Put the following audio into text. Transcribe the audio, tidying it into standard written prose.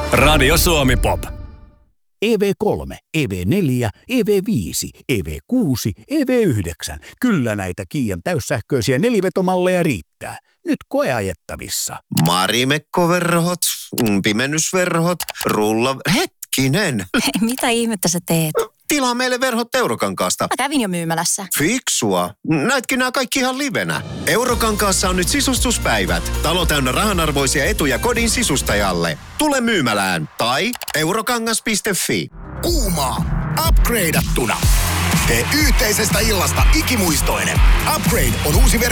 Radio Suomi Pop. EV3, EV4, EV5, EV6, EV9. Kyllä näitä Kiian täyssähköisiä nelivetomalleja riittää. Nyt koeajettavissa. Marimekkoverhot, pimennysverhot, Hetkinen! Mitä ihmettä sä teet? Tilaa meille verhot Eurokankaasta. Mä kävin jo myymälässä. Fiksua. Näitkin nämä kaikki ihan livenä. Eurokankaassa on nyt sisustuspäivät. Talo täynnä rahanarvoisia etuja kodin sisustajalle. Tule myymälään tai eurokangas.fi. Kuumaa. Upgradeattuna. Tee yhteisestä illasta ikimuistoinen. Upgrade on uusi